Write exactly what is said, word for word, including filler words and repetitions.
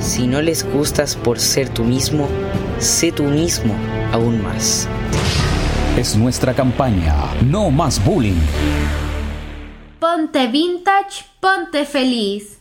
Si no les gustas por ser tú mismo, sé tú mismo aún más. Es nuestra campaña. No más bullying. Ponte vintage, ponte feliz.